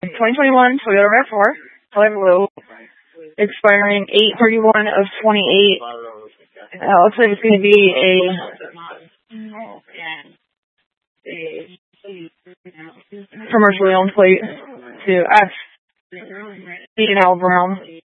2021 Toyota RAV4, color blue, expiring 8/31 of 28. Looks like it's going to be a commercially owned plate to X. Deacon L. Brown.